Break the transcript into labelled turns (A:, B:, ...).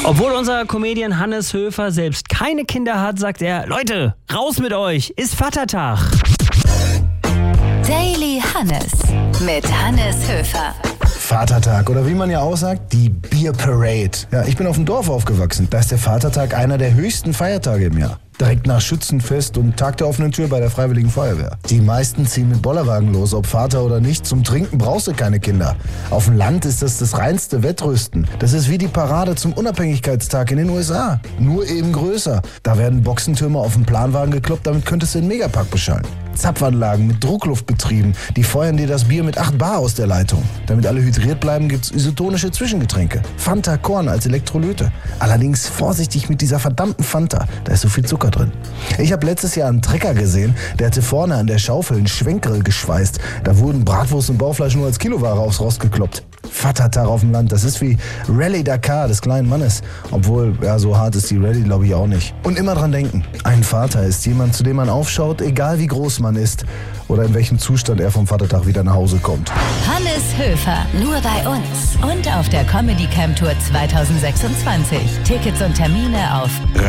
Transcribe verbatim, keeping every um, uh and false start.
A: Obwohl unser Comedian Hannes Höfer selbst keine Kinder hat, sagt er, Leute, raus mit euch, ist Vatertag.
B: Daily Hannes mit Hannes Höfer.
C: Vatertag oder wie man ja auch sagt, die Beer Parade. Ja, ich bin auf dem Dorf aufgewachsen. Da ist der Vatertag einer der höchsten Feiertage im Jahr. Direkt nach Schützenfest und Tag der offenen Tür bei der Freiwilligen Feuerwehr. Die meisten ziehen mit Bollerwagen los, ob Vater oder nicht. Zum Trinken brauchst du keine Kinder. Auf dem Land ist das das reinste Wettrüsten. Das ist wie die Parade zum Unabhängigkeitstag in den U S A. Nur eben größer. Da werden Boxentürme auf dem Planwagen gekloppt, damit könntest du den Megapark beschallen. Zapfanlagen mit Druckluft betrieben, die feuern dir das Bier mit acht Bar aus der Leitung. Damit alle hydriert bleiben, gibt's isotonische Zwischengetränke. Fanta Korn als Elektrolyte. Allerdings vorsichtig mit dieser verdammten Fanta, da ist so viel Zucker drin. Ich habe letztes Jahr einen Trecker gesehen, der hatte vorne an der Schaufel einen Schwenkgrill geschweißt. Da wurden Bratwurst und Bauchfleisch nur als Kiloware aufs Rost gekloppt. Vatertag auf dem Land, das ist wie Rallye Dakar des kleinen Mannes. Obwohl, ja, so hart ist die Rallye, glaube ich, auch nicht. Und immer dran denken, ein Vater ist jemand, zu dem man aufschaut, egal wie groß man ist oder in welchem Zustand er vom Vatertag wieder nach Hause kommt.
B: Hannes Höfer, nur bei uns und auf der Comedy Camp Tour zwanzig sechsundzwanzig. Tickets und Termine auf